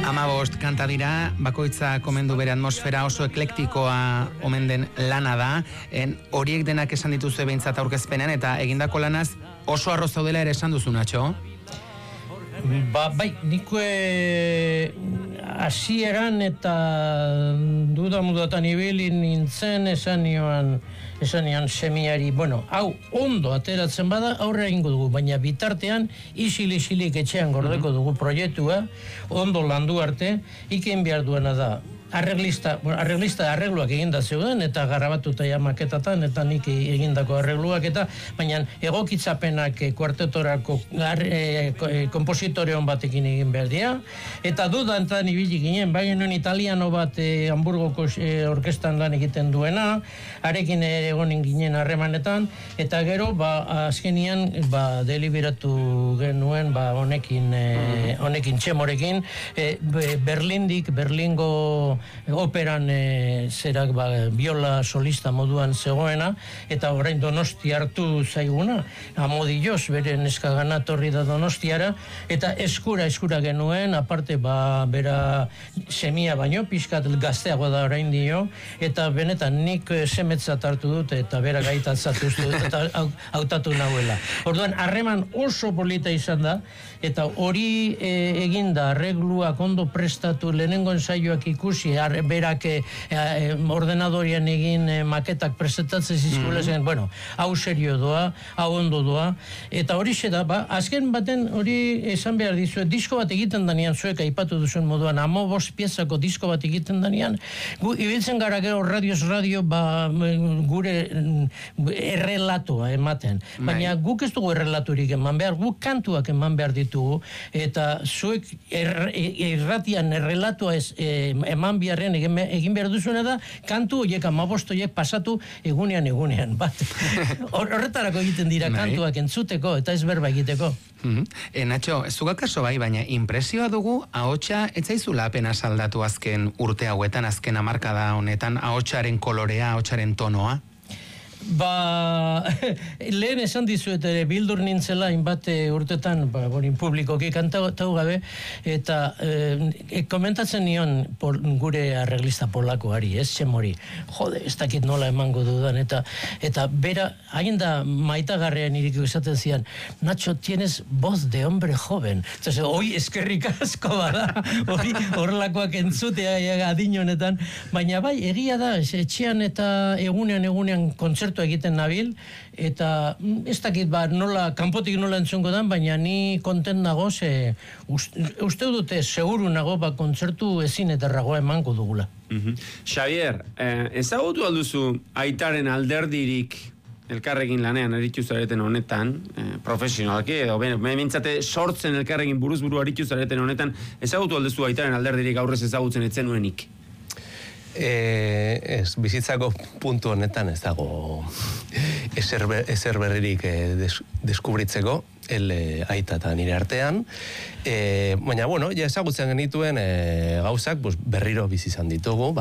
15 kanta dira, bakoitza komendu bere atmosfera oso eklektikoa omen den lana da, horiek denak esan dituzu behintzat aurkezpenean, eta egindako lanaz oso arro zaudela ere esan duzu, Natxo? Bai, niko hasieran eta duda-mudatan ibili nintzen esan nion semiari, hau ondo ateratzen bada aurre egingo dugu, baina bitartean isilik etxean gordeko dugu proiektua, ondo landu arte, ikin behar duena da. Arreglista arregluak eginda zeuden, eta garrabatuta ja maketatan, eta nik egindako arregluak, eta baina egokitzapenak kuartetorako kompositoreon batekin egin behar dira, eta dudantan ibili ginen, bai genuen italiano bat Hamburgoko orkestan lan egiten duena, arekin egonin ginen harremanetan, eta gero, azkenian, deliberatu genuen, honekin txemorekin, Berlingo operan zerak biola solista moduan zegoena, eta orain Donosti hartu zaiguna, amodilloz bere neska ganatorri da Donostiara, eta eskura genuen, aparte bera semia baino, pixkat gazteago da orain dio, eta benetan nik semetzat hartu dut, eta bera gaitatzatu eta hautatu nahuela. Orduan, harreman oso polita izan da, eta hori eginda, arregluak ondo prestatu, lehenengo ensaioak ikusi, berak ordenadorian egin maketak presentatzen zizkula zen, hau serio doa, hau ondo doa, eta hori da, azken baten hori esan behar dizuet, disko bat egiten danean, zuek aipatu duzuen moduan, 15 piezako disko bat egiten danean, gu ibiltzen gara gero radioz radio, gure errelatoa ematen, baina guk ez dugu errelaturik eman behar, guk kantuak eman behar ditugu, eta zuek irratian errelatoa eman biharren egin behar duzuena da, kantu horiek 15 horiek pasatu egunean, bat. Horretarako egiten dira kantuak entzuteko, eta ez berba egiteko. Natxo, zugak kaso baina impresioa dugu, ahotsa ez zaizula apenas aldatu azken urte hauetan, azken hamarkada honetan, ahotsaren kolorea, ahotsaren tonoa? Lehen esan dizuet ere bildur nintzela hainbat urtetan publikoki kantatu gabe, eta komentatzen nion gure arreglista polakoari, ez txemori, ez dakit nola emango dudan, eta bera, hain da maitagarrean iriko esaten zian, Nacho, tienes voz de hombre joven. Entonces, hoi eskerrik asko bada, hori horrelakoak entzutea adinonetan, baina bai, egia da, etxean eta egunean kontzertu egiten nabil, eta ez dakit nola, kanpotik nola entzungo dan, baina ni kontent nago, uste dute seguru nago, kontzertu ezin eterragoa emango dugula. Xavier, ezagutu alduzu aitaren alderdirik elkarrekin lanean aritu zareten honetan, profesionalki, edo mintzate sortzen elkarrekin buruz-buru aritu zareten honetan, ezagutu alduzu aitaren alderdirik aurrez ezagutzen etzen nuenik? Ez, bizitzako puntu honetan ez dago ezer berririk deskubritzeko, aita eta nire artean, baina, ja ezagutzen genituen gauzak berriro bizi izan ditugu,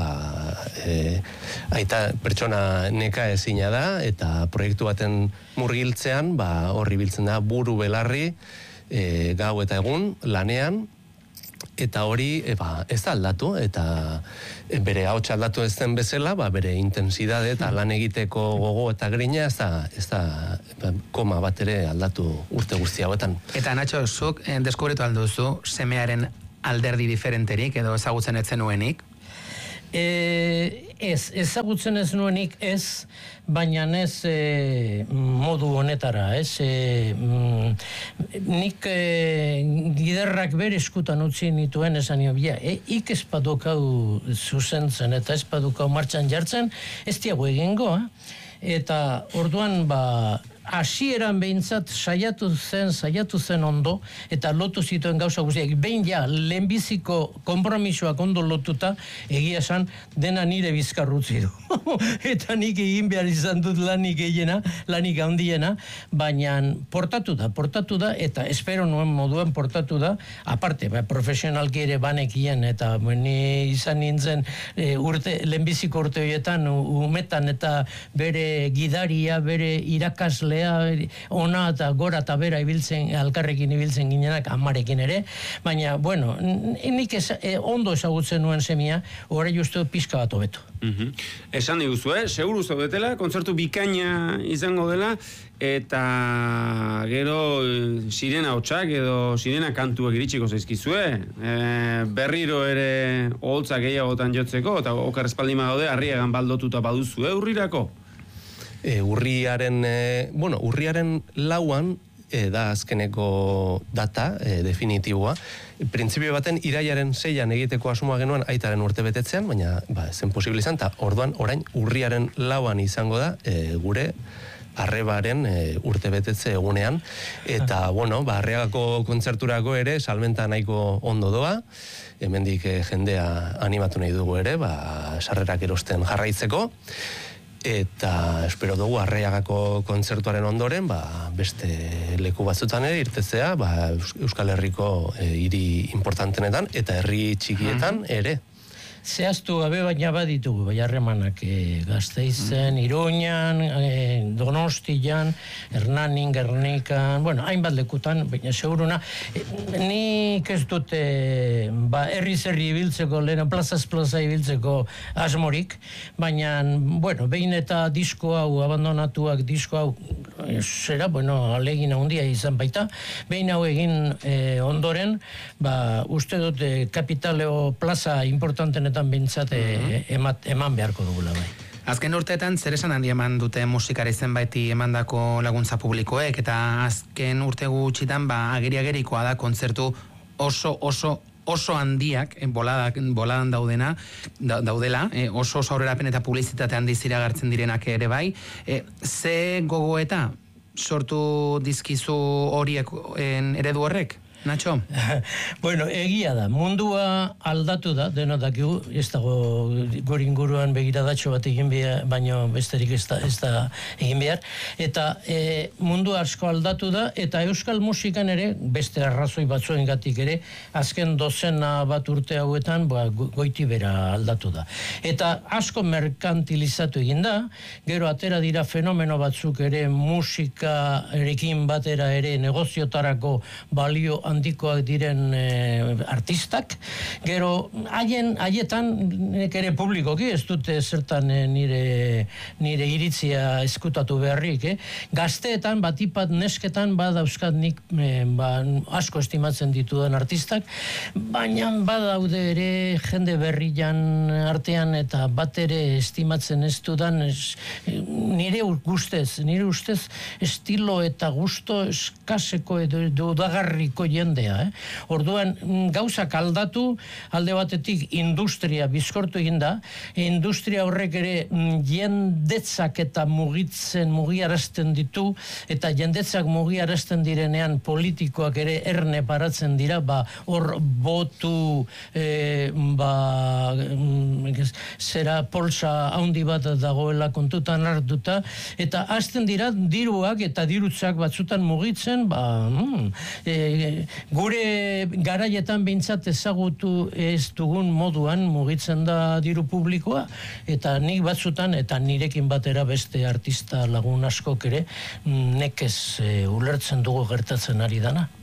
aita pertsona neka ezina da, eta proiektu baten murgiltzean, horri biltzen da buru belarri, gau eta egun, lanean, eta hori ez da aldatu, eta bere ahotsa aldatu ez den bezala, bere intensidade eta lan egiteko gogo eta grina ez da koma bat ere aldatu urte guzti hauetan. Eta Natxo, zuk deskubritu alduzu semearen alderdi diferenterik edo ezagutzen etzen nuenik? Ezagutzen ez nuenik ez, baina ez modu honetara, ez? Nik giderrak bere eskutan utzi nituen esan nio, ik ez padukau zuzentzen eta ez padukau martxan jartzen, ez diago egingo, eta orduan hasieran behintzat saiatu zen ondo, eta lotu zituen gauza guztiak, behin lehenbiziko konpromisoak ondo lotuta, egia esan, dena nire bizkarrutzi du. Eta nik egin behar izan dut lanik handiena, baina portatu da, eta espero nuen moduan portatu da, aparte, profesionalki ere banekien, eta ni izan nintzen lehenbiziko urte horietan, umetan, eta bere gidaria, bere irakasle, ona eta gora eta bera ibiltzen, alkarrekin ibiltzen ginenak, amarekin ere, baina, bueno, nik ondo ezagutzen nuen semia, horre justu pizka bat hobeto. Esan diguzu, seguru zaudetela, kontzertu bikaina izango dela, eta gero sirena hotxak edo sirena kantuak iritsiko zaizkizue, berriro ere oholtzak gehiagotan jotzeko, eta okar espaldima gaude, Arriagan baldotuta baduzu, urrirako? Urriaren 4 da azkeneko data definitiboa. Printzipio baten irailaren 6 egiteko asmoa genuen aitaren urtebetetzean, baina zen posible izan, eta orduan orain urriaren 4 izango da gure arrebaren urtebetetze egunean, eta Arriagako kontzerturako ere salmenta nahiko ondo doa, hemendik jendea animatu nahi dugu ere, sarrerak erosten jarraitzeko, eta espero dugu Arriagako kontzertuaren ondoren beste leku batzutan ere irtetzea Euskal Herriko hiri importantenetan eta herri txikietan ere. Zehaztu gabe baina baditugu, harremanak Gasteizen, Iruñan, Donostian, Hernanin, Gernikan, hainbat lekutan, baina seguruna, nik ez dute herri ibiltzeko, lehen plazaz plaza ibiltzeko asmorik, baina, behin eta disko hau, abandonatuak disko hau, alegin handia izan baita, behin hau egin ondoren, uste dute kapitaleo plaza importantenetan bintzate eman beharko dugula bai. Azken urteetan zer esan handi eman dute musikari zenbaiti emandako laguntza publikoek, eta azken urte gutxitan ageri-agerikoa da kontzertu oso handiak boladan daudela, oso aurrerapen eta publizitate handiz iragartzen direnak ere bai. Ze gogoeta sortu dizkizu horiek eredu horrek? Nacho? Egia da, mundua aldatu da, deno dakigu, ez dago gure inguruan begiradatxo bat egin behar, baino besterik ez da egin behar, eta mundua asko aldatu da, eta euskal musikan ere, beste arrazoi batzuengatik ere, azken dozena bat urte hauetan, goiti bera aldatu da. Eta asko merkantilizatu egin da, gero atera dira fenomeno batzuk ere musikarekin batera ere negoziotarako balio handikoak diren artistak, gero haietan ere publikoki ez dute zertan nire iritzia eskutatu beharrik, gazteetan batipat nesketan badauzkat nik asko estimatzen ditudan artistak, baina badaude ere jende berrian artean eta bat ere estimatzen ez dudan nire ustez estilo eta gusto eskaseko edo dudagarriko jendea. Orduan, gauzak aldatu, alde batetik industria bizkortu egin da, industria horrek ere jendetzak eta mugiarazten ditu, eta jendetzak mugiarazten direnean politikoak ere erne paratzen dira, hor botu zera polsa handi bat dagoela kontutan hartuta, eta hasten dira diruak eta dirutzak batzutan mugitzen, gure garaietan behintzat ezagutu ez dugun moduan mugitzen da diru publikoa, eta nik batzutan eta nirekin batera beste artista lagun askok ere nekez ulertzen dugu gertatzen ari dana.